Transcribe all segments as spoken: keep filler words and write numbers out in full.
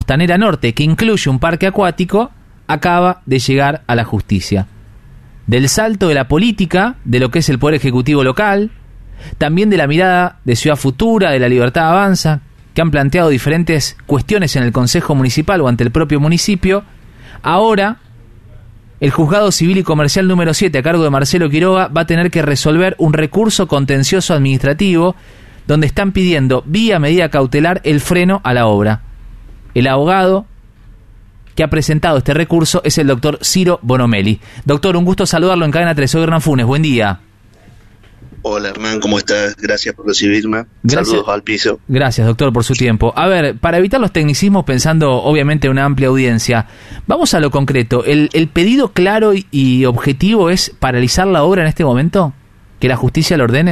Costanera Norte, que incluye un parque acuático, acaba de llegar a la justicia. Del salto de la política, de lo que es el Poder Ejecutivo local, también de la mirada de Ciudad Futura, de La Libertad Avanza, que han planteado diferentes cuestiones en el Consejo Municipal o ante el propio municipio. Ahora, el Juzgado Civil y Comercial número siete, a cargo de Marcelo Quiroga, va a tener que resolver un recurso contencioso administrativo donde están pidiendo, vía medida cautelar, el freno a la obra. El abogado que ha presentado este recurso es el doctor Ciro Bonomelli. Doctor, un gusto saludarlo en Cadena tres. Soy Hernán Funes. Buen día. Hola, Hernán, ¿cómo estás? Gracias por recibirme. Gracias. Saludos al piso. Gracias, doctor, por su tiempo. A ver, para evitar los tecnicismos, pensando obviamente en una amplia audiencia, vamos a lo concreto. ¿El, el pedido claro y, y objetivo es paralizar la obra en este momento? ¿Que la justicia lo ordene?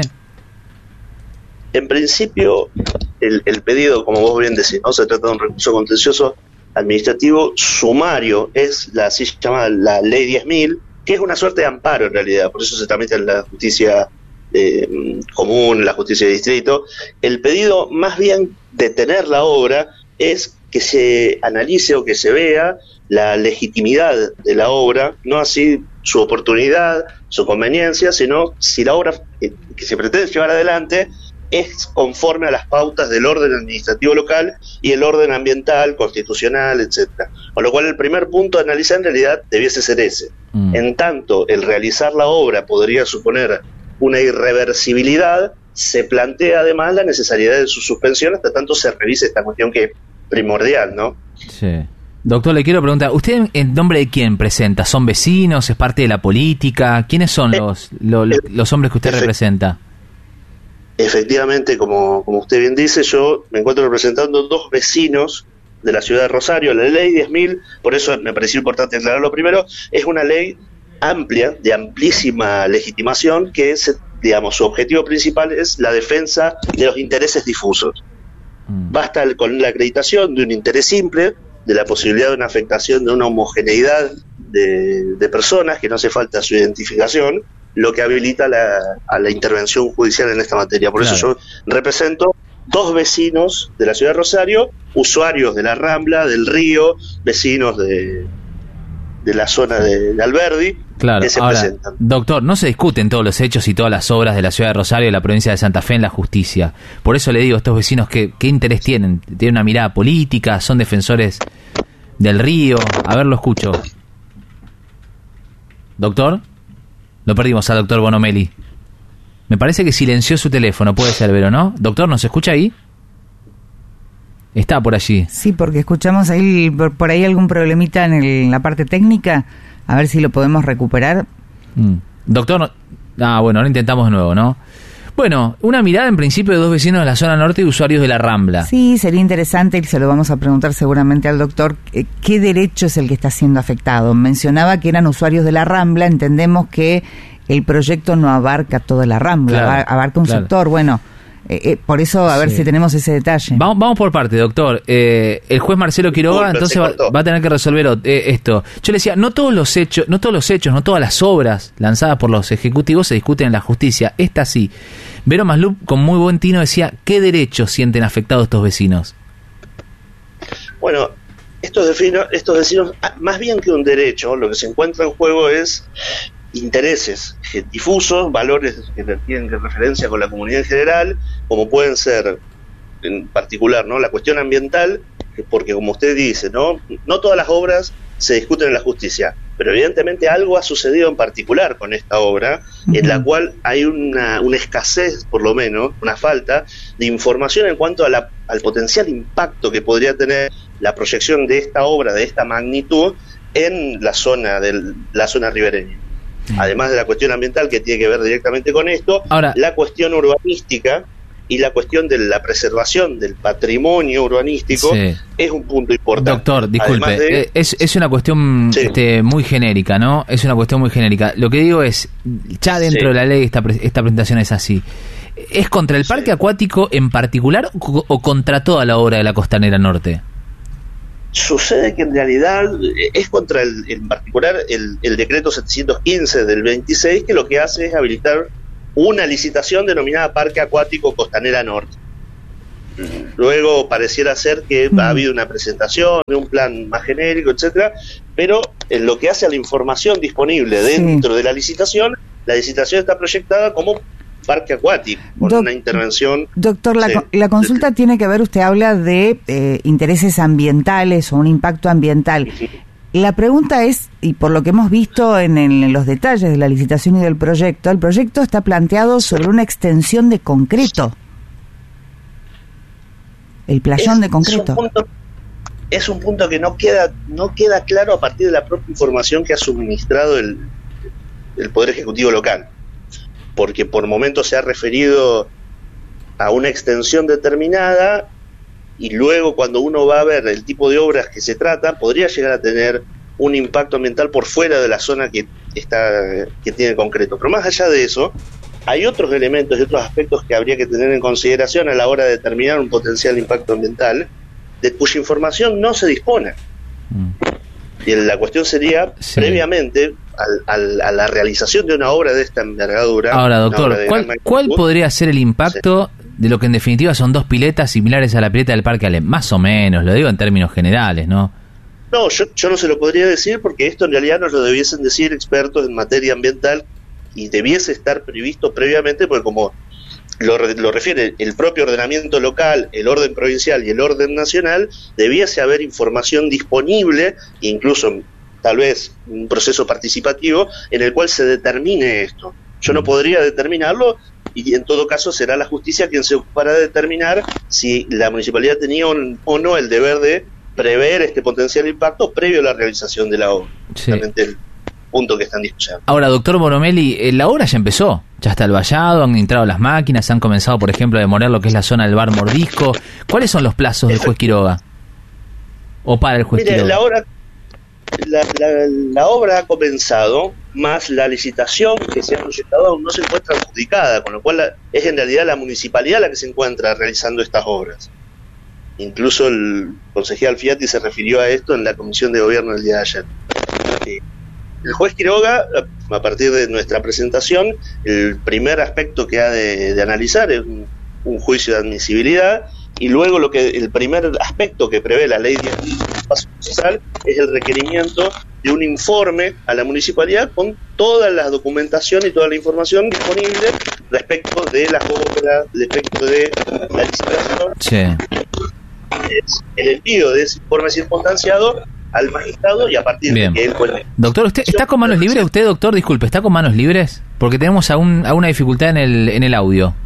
En principio, el, el pedido, como vos bien decís, ¿no? Se trata de un recurso contencioso administrativo sumario, es la así llamada la ley diez mil, que es una suerte de amparo en realidad, por eso se tramita en la justicia eh, común, en la justicia de distrito. El pedido, más bien detener la obra, es que se analice o que se vea la legitimidad de la obra, no así su oportunidad, su conveniencia, sino si la obra que, que se pretende llevar adelante es conforme a las pautas del orden administrativo local y el orden ambiental, constitucional, etcétera. Con lo cual el primer punto a analizar en realidad debiese ser ese. Mm. En tanto, el realizar la obra podría suponer una irreversibilidad, se plantea además la necesidad de su suspensión hasta tanto se revise esta cuestión que es primordial, ¿no? Sí. Doctor, le quiero preguntar, ¿usted en nombre de quién presenta? ¿Son vecinos? ¿Es parte de la política? ¿Quiénes son los, los, los hombres que usted Efect- representa? Efectivamente, como, como usted bien dice, yo me encuentro representando dos vecinos de la ciudad de Rosario. La ley diez mil, por eso me pareció importante aclararlo primero, es una ley amplia, de amplísima legitimación, que es, digamos, su objetivo principal es la defensa de los intereses difusos. Mm. Basta con la acreditación de un interés simple, de la posibilidad de una afectación de una homogeneidad de, de personas, que no hace falta su identificación, lo que habilita la, a la intervención judicial en esta materia. Por claro. eso yo represento dos vecinos de la ciudad de Rosario, usuarios de la Rambla, del río, vecinos de, de la zona de, de Alberdi, claro. que se Ahora, presentan. Doctor, no se discuten todos los hechos y todas las obras de la ciudad de Rosario y de la provincia de Santa Fe en la justicia. Por eso le digo a estos vecinos, ¿qué, qué interés tienen? ¿Tienen una mirada política? ¿Son defensores del río? A ver, lo escucho. ¿Doctor? Lo perdimos al doctor Bonomelli. Me parece que silenció su teléfono, puede ser, Vero, ¿no? Doctor, ¿nos escucha ahí? Está por allí. Sí, porque escuchamos ahí por, por ahí algún problemita en, el, en la parte técnica. A ver si lo podemos recuperar. Mm. Doctor, no, ah, bueno, ahora intentamos de nuevo, ¿no? Bueno, una mirada en principio de dos vecinos de la zona norte y usuarios de la Rambla. Sí, sería interesante, y se lo vamos a preguntar seguramente al doctor, ¿qué derecho es el que está siendo afectado? Mencionaba que eran usuarios de la Rambla, entendemos que el proyecto no abarca toda la Rambla, claro, abarca un claro. sector, bueno, eh, eh, por eso a ver sí. si tenemos ese detalle. Vamos, vamos por parte, doctor. Eh, el juez Marcelo Quiroga entonces va, va a tener que resolver eh, esto. Yo le decía, no todos los hechos, no todos los hechos, no todas las obras lanzadas por los ejecutivos se discuten en la justicia. Esta sí. Vero Maslup, con muy buen tino, decía, ¿qué derechos sienten afectados estos vecinos? Bueno, estos vecinos, estos vecinos, más bien que un derecho, lo que se encuentra en juego es intereses difusos, valores que tienen referencia con la comunidad en general, como pueden ser, en particular, ¿no?, la cuestión ambiental, porque como usted dice, no, no todas las obras se discuten en la justicia, pero evidentemente algo ha sucedido en particular con esta obra, uh-huh. en la cual hay una, una escasez, por lo menos, una falta de información en cuanto a la, al potencial impacto que podría tener la proyección de esta obra, de esta magnitud, en la zona, del, la zona ribereña. Además de la cuestión ambiental que tiene que ver directamente con esto, Ahora, la cuestión urbanística y la cuestión de la preservación del patrimonio urbanístico sí. es un punto importante. Doctor, disculpe, de, es, es una cuestión sí. este, muy genérica, ¿no? Es una cuestión muy genérica. Lo que digo es, ya dentro sí. de la ley esta, esta presentación es así. ¿Es contra el parque sí. acuático en particular o, o contra toda la obra de la Costanera Norte? Sucede que en realidad es contra, el, en particular, el, el decreto setecientos quince del veintiséis, que lo que hace es habilitar una licitación denominada Parque Acuático Costanera Norte. luego pareciera ser que mm. ha habido una presentación de un plan más genérico, etcétera, pero en lo que hace a la información disponible dentro sí. de la licitación, la licitación está proyectada como parque acuático, con Doc, una intervención... Doctor, la, sí, la consulta sí. tiene que ver, usted habla de eh, intereses ambientales o un impacto ambiental. Sí. La pregunta es, y por lo que hemos visto en, en los detalles de la licitación y del proyecto, el proyecto está planteado sobre una extensión de concreto. El playón es, de concreto. Es un, punto, es un punto que no queda no queda claro a partir de la propia información que ha suministrado el, el Poder Ejecutivo local. Porque por momentos se ha referido a una extensión determinada y luego cuando uno va a ver el tipo de obras que se trata, podría llegar a tener un impacto ambiental por fuera de la zona que está que tiene concreto. Pero más allá de eso, hay otros elementos y otros aspectos que habría que tener en consideración a la hora de determinar un potencial impacto ambiental, de cuya información no se dispone. Mm. Y la cuestión sería, sí. previamente, al, al, a la realización de una obra de esta envergadura... Ahora, doctor, ¿cuál, ¿cuál podría ser el impacto sí. de lo que en definitiva son dos piletas similares a la pileta del Parque Alem? Más o menos, lo digo en términos generales, ¿no? No, yo, yo no se lo podría decir porque esto en realidad nos lo debiesen decir expertos en materia ambiental y debiese estar previsto previamente, porque como lo, lo refiere el propio ordenamiento local, el orden provincial y el orden nacional, debiese haber información disponible, incluso tal vez un proceso participativo en el cual se determine esto. Yo no podría determinarlo y en todo caso será la justicia quien se ocupará de determinar si la municipalidad tenía un, o no el deber de prever este potencial impacto previo a la realización de la obra. Sí. Realmente el punto que están discutiendo. Ahora, doctor Bonomelli, la obra ya empezó, ya está el vallado, han entrado las máquinas, han comenzado, por ejemplo, a demoler lo que es la zona del bar Mordisco. ¿Cuáles son los plazos del juez Quiroga? ¿O para el juez Mire, Quiroga? La obra, la, la, la obra ha comenzado, más la licitación que se ha proyectado aún no se encuentra adjudicada, con lo cual la, es en realidad la municipalidad la que se encuentra realizando estas obras. Incluso el concejal Fiatti se refirió a esto en la comisión de gobierno el día de ayer. Eh, El juez Quiroga, a partir de nuestra presentación, el primer aspecto que ha de, de analizar es un, un juicio de admisibilidad, y luego lo que el primer aspecto que prevé la ley diez mil del espacio procesal es el requerimiento de un informe a la municipalidad con toda la documentación y toda la información disponible respecto de las obras, respecto de la licitación. Sí. El envío de ese informe circunstanciado al magistrado y a partir Bien. de que él puede... Doctor, ¿usted está con manos libres? ¿Usted, doctor, disculpe, está con manos libres? Porque tenemos aún una dificultad en el, en el audio.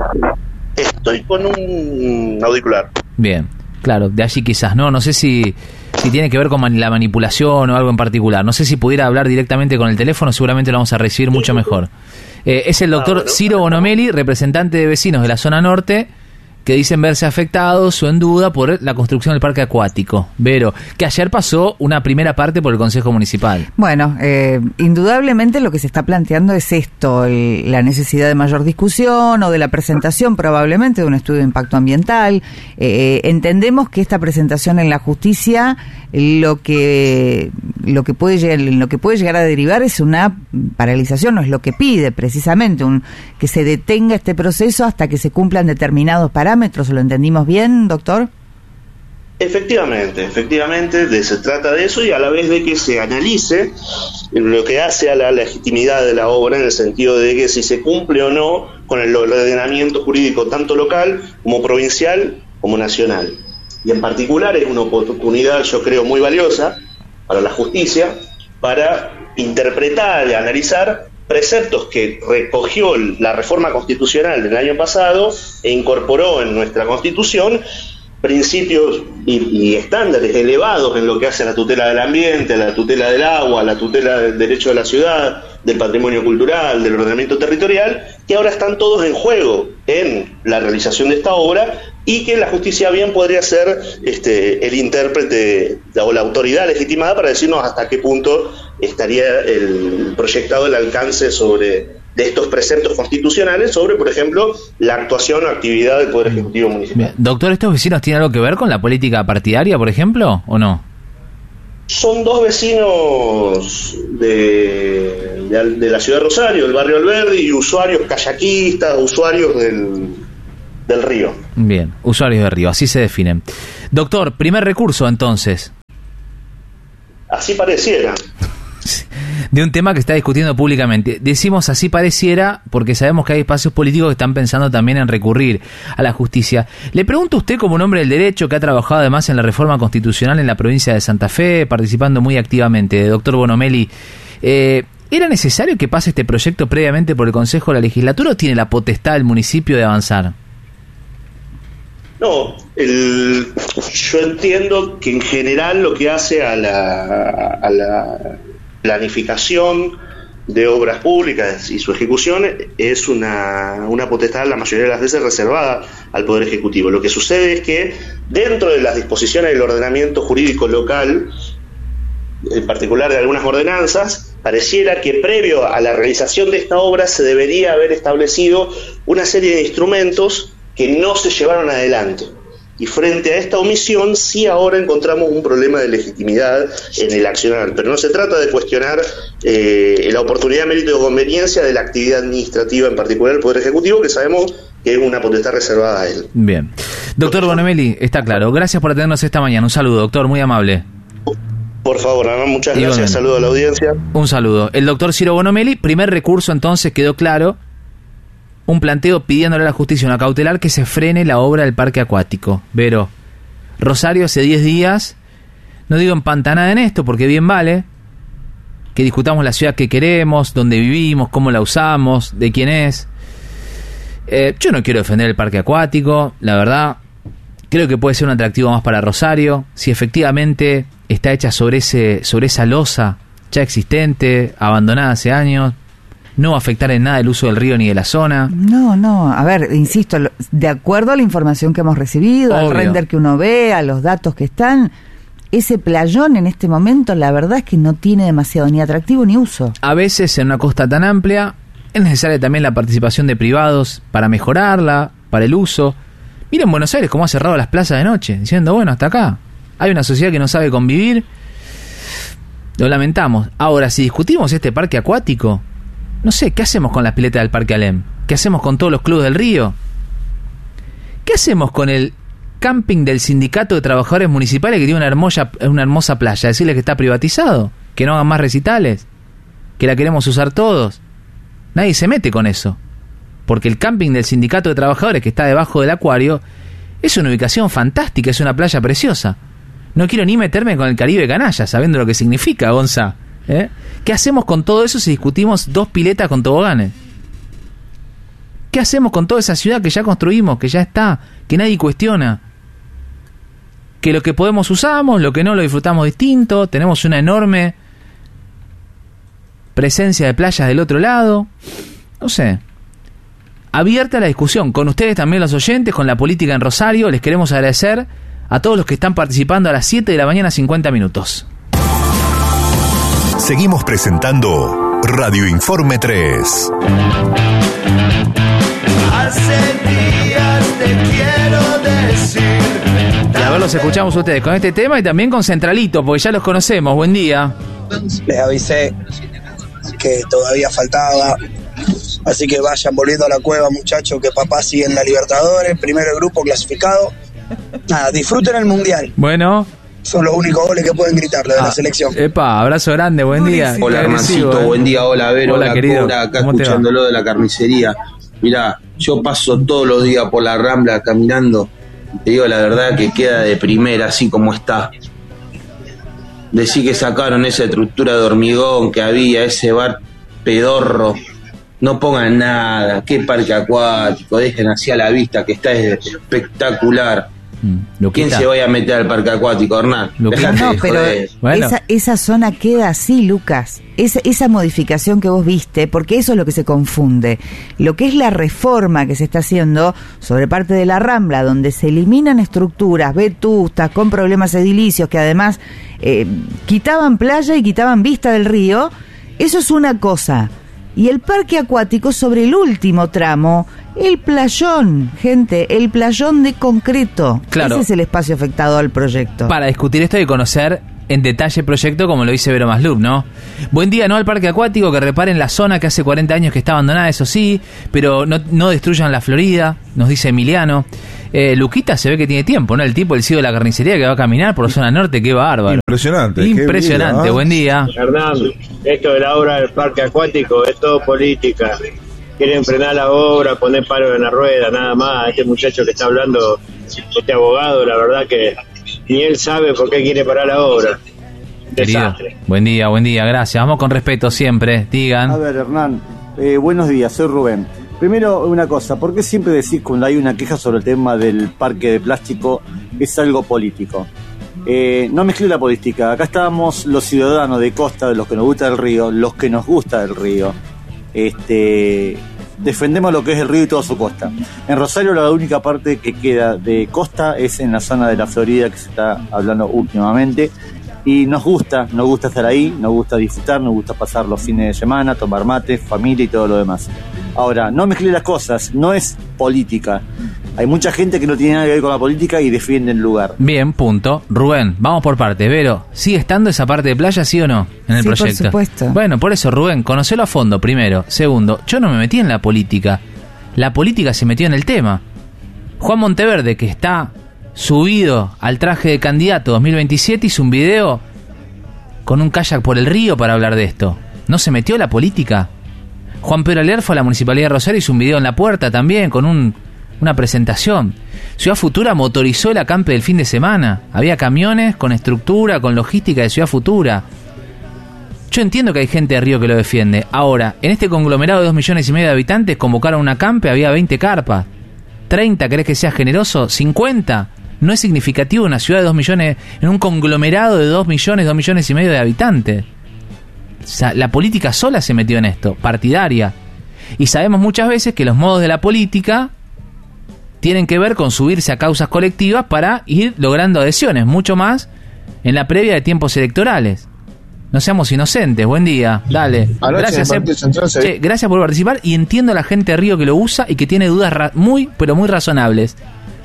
Estoy con un auricular. Bien, claro, de allí quizás, ¿no? No sé si, si tiene que ver con man- la manipulación o algo en particular. No sé si pudiera hablar directamente con el teléfono, seguramente lo vamos a recibir mucho mejor. Eh, es el doctor ah, bueno. Ciro Bonomelli, representante de vecinos de la zona norte, que dicen verse afectados o en duda por la construcción del parque acuático. Vero, que ayer pasó una primera parte por el Consejo Municipal. Bueno, eh, indudablemente lo que se está planteando es esto, el, la necesidad de mayor discusión o de la presentación probablemente de un estudio de impacto ambiental. Eh, entendemos que esta presentación en la justicia lo que lo que puede llegar, lo que puede llegar a derivar es una paralización, no es lo que pide precisamente, un, que se detenga este proceso hasta que se cumplan determinados parámetros. ¿Lo entendimos bien, doctor? Efectivamente, efectivamente, de, se trata de eso, y a la vez de que se analice lo que hace a la legitimidad de la obra, en el sentido de que si se cumple o no con el ordenamiento jurídico tanto local como provincial como nacional. Y en particular es una oportunidad, yo creo, muy valiosa para la justicia para interpretar y analizar preceptos que recogió la reforma constitucional del año pasado e incorporó en nuestra Constitución principios y, y estándares elevados en lo que hace a la tutela del ambiente, a la tutela del agua, a la tutela del derecho de la ciudad, del patrimonio cultural, del ordenamiento territorial, que ahora están todos en juego en la realización de esta obra, y que la justicia bien podría ser este, el intérprete o la autoridad legitimada para decirnos hasta qué punto estaría el proyectado el alcance sobre de estos preceptos constitucionales sobre, por ejemplo, la actuación o actividad del Poder Ejecutivo Municipal. Bien. Doctor, ¿estos vecinos tienen algo que ver con la política partidaria, por ejemplo, o no? Son dos vecinos de, de, de la ciudad de Rosario, del barrio Alberdi, y usuarios kayakistas, usuarios del, del río. Bien, usuarios del río, así se definen. Doctor, primer recurso entonces. Así pareciera. De un tema que está discutiendo públicamente. Decimos así pareciera porque sabemos que hay espacios políticos que están pensando también en recurrir a la justicia. Le pregunto a usted, como un hombre del derecho que ha trabajado además en la reforma constitucional en la provincia de Santa Fe, participando muy activamente, doctor Bonomelli, eh, ¿era necesario que pase este proyecto previamente por el Consejo de la Legislatura o tiene la potestad del municipio de avanzar? No, el, yo entiendo que en general lo que hace a la, a la planificación de obras públicas y su ejecución es una, una potestad la mayoría de las veces reservada al Poder Ejecutivo. Lo que sucede es que dentro de las disposiciones del ordenamiento jurídico local, en particular de algunas ordenanzas, pareciera que previo a la realización de esta obra se debería haber establecido una serie de instrumentos que no se llevaron adelante. Y frente a esta omisión, sí ahora encontramos un problema de legitimidad en el accionar. Pero no se trata de cuestionar eh, la oportunidad, mérito o conveniencia de la actividad administrativa, en particular del Poder Ejecutivo, que sabemos que es una potestad reservada a él. Bien. Doctor Bonomelli, está claro. Gracias por atendernos esta mañana. Un saludo, doctor, muy amable. Por favor, Ana, muchas gracias. Igualmente. Saludo a la audiencia. Un saludo. El doctor Ciro Bonomelli, primer recurso entonces, quedó claro. Un planteo pidiéndole a la justicia una cautelar que se frene la obra del parque acuático. Vero, Rosario hace diez días, no digo empantanada en esto porque bien vale, que discutamos la ciudad que queremos, dónde vivimos, cómo la usamos, de quién es. Eh, yo no quiero defender el parque acuático, la verdad, creo que puede ser un atractivo más para Rosario, si efectivamente está hecha sobre, ese, sobre esa losa ya existente, abandonada hace años. No va a afectar en nada el uso del río ni de la zona. No, no, a ver, insisto, de acuerdo a la información que hemos recibido, Obvio. al render que uno ve, a los datos que están, ese playón en este momento, la verdad es que no tiene demasiado ni atractivo ni uso. A veces en una costa tan amplia es necesaria también la participación de privados para mejorarla, para el uso. Miren Buenos Aires cómo ha cerrado las plazas de noche, diciendo, bueno, hasta acá. Hay una sociedad que no sabe convivir. Lo lamentamos. Ahora, si discutimos este parque acuático, no sé, ¿qué hacemos con las piletas del Parque Alem? ¿Qué hacemos con todos los clubes del río? ¿Qué hacemos con el camping del Sindicato de Trabajadores Municipales que tiene una hermosa, una hermosa playa? Decirle que está privatizado, que no hagan más recitales, que la queremos usar todos. Nadie se mete con eso, porque el camping del Sindicato de Trabajadores que está debajo del acuario es una ubicación fantástica, es una playa preciosa. No quiero ni meterme con el Caribe canalla, sabiendo lo que significa, Gonza. ¿Eh? ¿Qué hacemos con todo eso si discutimos dos piletas con toboganes? ¿Qué hacemos con toda esa ciudad que ya construimos, que ya está, que nadie cuestiona? Que lo que podemos usamos, lo que no lo disfrutamos distinto, tenemos una enorme presencia de playas del otro lado. No sé. Abierta la discusión, con ustedes también los oyentes, con la política en Rosario. Les queremos agradecer a todos los que están participando a las siete de la mañana, cincuenta minutos. Seguimos presentando Radio Informe tres. Hace días te quiero decir. Y a ver, los escuchamos ustedes con este tema y también con Centralito, porque ya los conocemos. Buen día. Les avisé que todavía faltaba, así que vayan volviendo a la cueva, muchachos, que papá sigue en la Libertadores, primero el grupo clasificado. Nada, disfruten el Mundial. Bueno. Son los únicos goles que pueden gritarle de ah, la selección. Epa, abrazo grande, buen día. Hola, Hermancito, eh. buen día, hola, Vero, hola, hola querido. Cora, acá escuchándolo de la carnicería. Mirá, yo paso todos los días por la Rambla caminando. Te digo la verdad que queda de primera, así como está. Decí que sacaron esa estructura de hormigón que había, ese bar pedorro. No pongan nada, qué parque acuático, dejen así a la vista que está espectacular. Lo ¿Quién quita. se vaya a meter al parque acuático, Hernán? No, pero bueno. esa, esa zona queda así, Lucas. Esa, esa modificación que vos viste, porque eso es lo que se confunde. Lo que es la reforma que se está haciendo sobre parte de la Rambla, donde se eliminan estructuras vetustas, con problemas edilicios, que además eh, quitaban playa y quitaban vista del río, eso es una cosa. Y el parque acuático sobre el último tramo, el playón, gente, el playón de concreto. Claro. Ese es el espacio afectado al proyecto. Para discutir esto hay que conocer en detalle el proyecto, como lo dice Vero Maslup, ¿no? Buen día, no al parque acuático, que reparen la zona que hace cuarenta años que está abandonada, eso sí, pero no, no destruyan la Florida, nos dice Emiliano. Eh, Luquita se ve que tiene tiempo, ¿no? El tipo, el C E O de la carnicería que va a caminar por la zona norte, qué bárbaro. Impresionante. Impresionante, vida, buen día. Hernán, esto de la obra del parque acuático es todo política. Quieren frenar la obra, poner palo en la rueda, nada más. Este muchacho que está hablando, este abogado, la verdad que ni él sabe por qué quiere parar la obra. Desastre. Querido, buen día, buen día, gracias. Vamos con respeto siempre, digan. A ver, Hernán, eh, buenos días, soy Rubén. Primero, una cosa, ¿por qué siempre decís cuando hay una queja sobre el tema del parque de plástico es algo político? Eh, no mezclé la política. Acá estábamos los ciudadanos de costa, de los que nos gusta el río, los que nos gusta el río. Este, defendemos lo que es el río y toda su costa. En Rosario la única parte que queda de costa es en la zona de la Florida, que se está hablando últimamente. Y nos gusta, nos gusta estar ahí, nos gusta disfrutar, nos gusta pasar los fines de semana, tomar mate, familia y todo lo demás. Ahora, no mezclé las cosas, no es política. Hay mucha gente que no tiene nada que ver con la política y defiende el lugar. Bien, punto. Rubén, vamos por partes. Vero, ¿sigue estando esa parte de playa, sí o no, en el sí, proyecto? Por supuesto. Bueno, por eso, Rubén, conocelo a fondo, primero. Segundo, yo no me metí en la política. La política se metió en el tema. Juan Monteverde, que está subido al traje de candidato dos mil veintisiete, hizo un video con un kayak por el río para hablar de esto. ¿No se metió la política? Juan Pedro Alier fue a la Municipalidad de Rosario, hizo un video en la puerta también, con un, una presentación. Ciudad Futura motorizó el acampe del fin de semana. Había camiones con estructura, con logística de Ciudad Futura. Yo entiendo que hay gente de Río que lo defiende. Ahora, en este conglomerado de dos millones y medio de habitantes, convocaron un acampe, había veinte carpas. treinta, ¿querés que sea generoso? cincuenta. No es significativo una ciudad de dos millones, en un conglomerado de dos millones, dos millones y medio de habitantes. O sea, la política sola se metió en esto, partidaria. Y sabemos muchas veces que los modos de la política tienen que ver con subirse a causas colectivas para ir logrando adhesiones, mucho más en la previa de tiempos electorales. No seamos inocentes, buen día, dale. Gracias, eh, che, gracias por participar y entiendo a la gente de Río que lo usa y que tiene dudas ra- muy, pero muy razonables.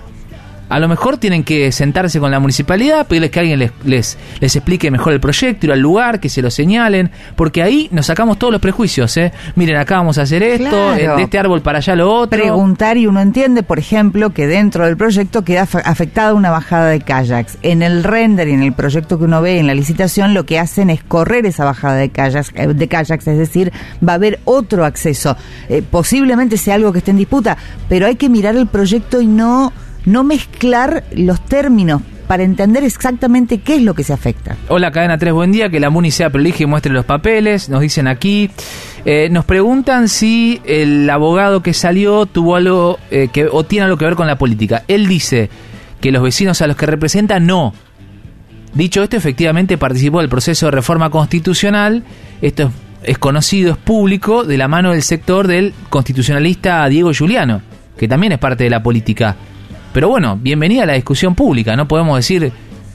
A lo mejor tienen que sentarse con la municipalidad, pedirles que alguien les, les, les explique mejor el proyecto, ir al lugar, que se lo señalen, porque ahí nos sacamos todos los prejuicios, ¿eh? Miren, acá vamos a hacer esto, Claro. de este árbol para allá lo otro. Preguntar, y uno entiende, por ejemplo, que dentro del proyecto queda fa- afectada una bajada de kayaks. En el render y en el proyecto que uno ve en la licitación, lo que hacen es correr esa bajada de kayaks, eh, de kayaks, es decir, va a haber otro acceso. Eh, posiblemente sea algo que esté en disputa, pero hay que mirar el proyecto y no... no mezclar los términos para entender exactamente qué es lo que se afecta. Hola, Cadena tres, buen día, que la Muni sea prolija y muestre los papeles, nos dicen aquí. Eh, nos preguntan si el abogado que salió tuvo algo eh, que o tiene algo que ver con la política. Él dice que los vecinos a los que representa no. Dicho esto, efectivamente participó del proceso de reforma constitucional. Esto es, es conocido, es público, de la mano del sector del constitucionalista Diego Giuliano, que también es parte de la política. Pero bueno, bienvenida a la discusión pública, no podemos decir...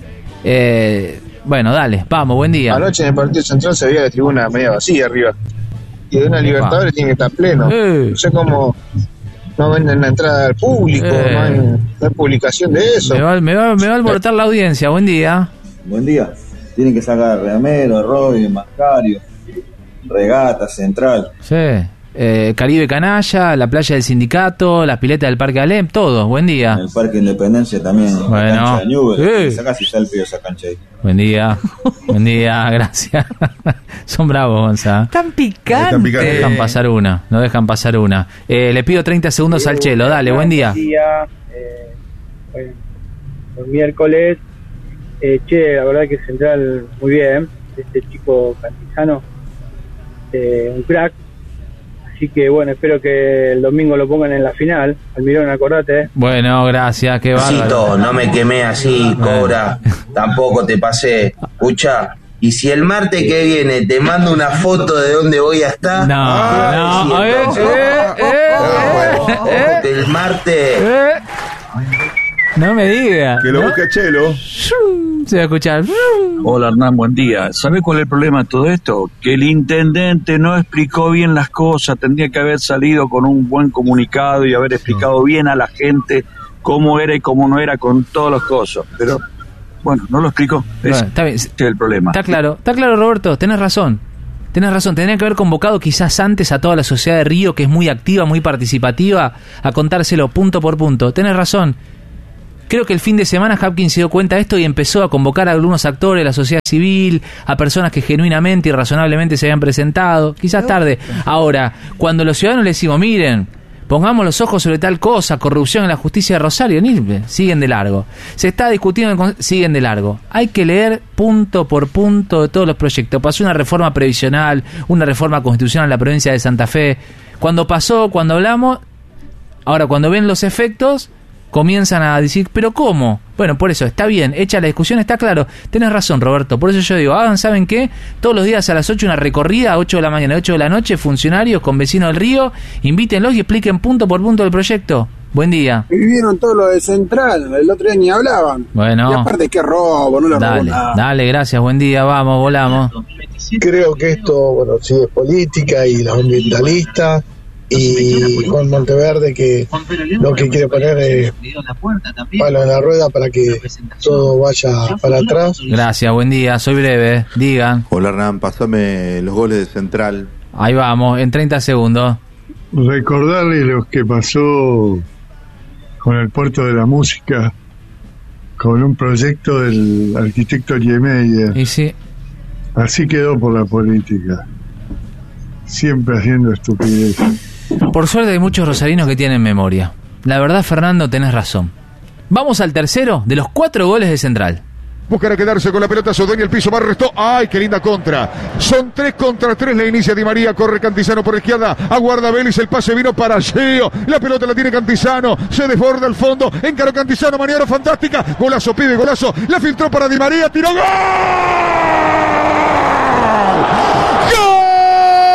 Eh, bueno, dale, vamos, buen día. Anoche en el Partido Central se veía la tribuna media vacía arriba. Y de una Libertadores tiene que estar pleno. Eh. No sé cómo no venden la entrada al público, Eh. no, hay, no hay publicación de eso. Me va, me va, me va a alborotar la audiencia, buen día. Buen día. Tienen que sacar Remero, Robin, Mascario, Regata, Central. Sí. Eh, Caribe Canalla, la playa del Sindicato, las piletas del Parque Alem, todo, buen día. El Parque Independencia también. Bueno. La cancha de Newell. Sí. Sacás y sale esa cancha ahí. Buen día, buen día, gracias. Son bravos, Gonza. Tan picante. No dejan pasar una, no dejan pasar una. Eh, le pido treinta segundos al Chelo, dale, buen día. Buen día, eh, bueno, el miércoles, eh, che, la verdad que Central muy bien, este chico Cantizano, eh, un crack. Así que bueno, espero que el domingo lo pongan en la final. Almirón, acordate. Bueno, gracias, qué bárbaro. Cito, no me quemé así, Cobra. Tampoco te pasé. Escucha, y si el martes que viene te mando una foto de dónde voy a estar. No, ah, no, sí, eh, entonces, eh, eh, ah, bueno, eh, el martes. eh. No me diga. Que lo ¿no? busque Chelo. Se va a escuchar. Hola Hernán, buen día. ¿Sabe cuál es el problema de todo esto? Que el intendente no explicó bien las cosas, tendría que haber salido con un buen comunicado y haber explicado bien a la gente cómo era y cómo no era con todos los cosas. Pero Bueno, no lo explico. Bueno, Es, está bien. ese es el problema. Está claro, está claro, Roberto, tenés razón. Tenés razón, tendrían que haber convocado quizás antes a toda la sociedad de Río, que es muy activa, muy participativa, a contárselo punto por punto. Tenés razón. Creo que el fin de semana Hapkins se dio cuenta de esto y empezó a convocar a algunos actores, la sociedad civil, a personas que genuinamente y razonablemente se habían presentado. Quizás tarde. Ahora, cuando los ciudadanos le decimos, miren, pongamos los ojos sobre tal cosa, corrupción en la justicia de Rosario, ni, siguen de largo. Se está discutiendo, siguen de largo. Hay que leer punto por punto de todos los proyectos. Pasó una reforma previsional, una reforma constitucional en la provincia de Santa Fe. Cuando pasó, cuando hablamos, ahora cuando ven los efectos, comienzan a decir, ¿pero cómo? Bueno, por eso, está bien, hecha la discusión, está claro. Tenés razón, Roberto. Por eso yo digo, hagan, ¿saben qué? Todos los días a las ocho una recorrida, a ocho de la mañana, ocho de la noche, funcionarios con vecinos del Río, invítenlos y expliquen punto por punto el proyecto. Buen día. Vivieron todo lo de Central, el otro día ni hablaban. Bueno. Y aparte, qué robo, no lo Dale, robó dale, gracias, buen día, vamos, volamos. Creo que esto, bueno, sí es política y los ambientalistas y Juan Monteverde que lo que quiere poner es palo en la rueda para que todo vaya para atrás. Gracias, buen día, soy breve, digan. Hola Hernán, pasame los goles de Central. Ahí vamos, en treinta segundos. Recordarle lo que pasó con el Puerto de la Música, con un proyecto del arquitecto Niemeyer. Y sí. Así quedó por la política, siempre haciendo estupideces. Por suerte hay muchos rosarinos que tienen memoria. La verdad, Fernando, tenés razón. Vamos al tercero de los cuatro goles de Central. Buscará quedarse con la pelota, se dueña el piso, más restó. ¡Ay, qué linda contra! Son tres contra tres, la inicia Di María, corre Cantizano por izquierda, aguarda Vélez, el pase vino para Gio, la pelota la tiene Cantizano, se desborda al fondo, encaró Cantizano, maniobra fantástica, golazo, pide golazo, la filtró para Di María, tiró ¡gol!